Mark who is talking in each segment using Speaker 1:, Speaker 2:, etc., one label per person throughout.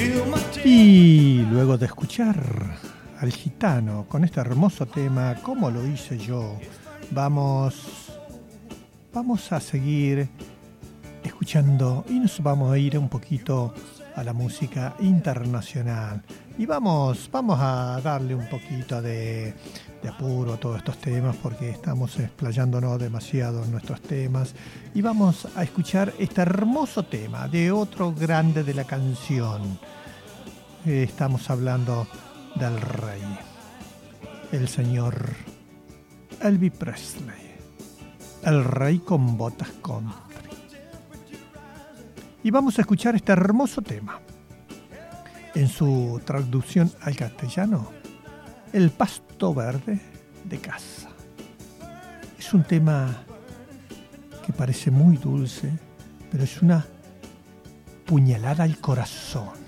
Speaker 1: Y luego de escuchar al gitano con este hermoso tema, como lo hice yo, vamos a seguir escuchando y nos vamos a ir un poquito a la música internacional y vamos a darle un poquito de apuro a todos estos temas porque estamos explayándonos demasiado en nuestros temas y vamos a escuchar este hermoso tema de otro grande de la canción. Estamos hablando del rey, el señor Elvis Presley, el rey con botas country. Y vamos a escuchar este hermoso tema. En su traducción al castellano, el pasto verde de casa. Es un tema que parece muy dulce, pero es una puñalada al corazón.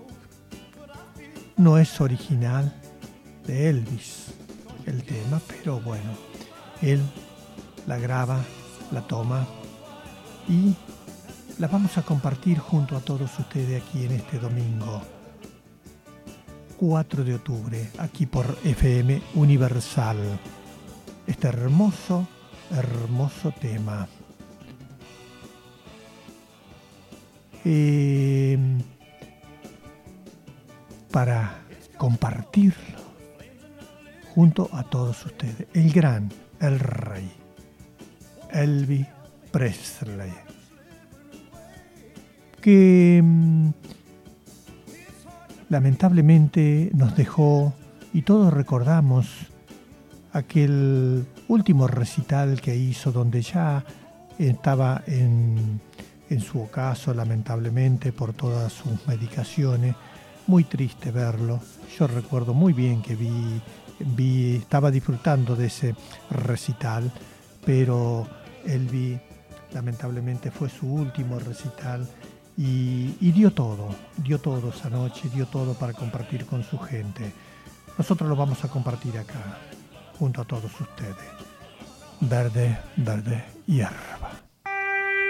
Speaker 1: No es original de Elvis el tema, pero bueno, él la graba, la toma y la vamos a compartir junto a todos ustedes aquí en este domingo 4 de octubre, aquí por FM Universal. Este hermoso tema. Para compartirlo junto a todos ustedes. El rey, Elvis Presley, que lamentablemente nos dejó y todos recordamos aquel último recital que hizo donde ya estaba en su ocaso, lamentablemente por todas sus medicaciones. Muy triste verlo. Yo recuerdo muy bien que estaba disfrutando de ese recital, pero Elvis lamentablemente fue su último recital y dio todo esa noche, dio todo para compartir con su gente. Nosotros lo vamos a compartir acá, junto a todos ustedes. Verde, verde hierba.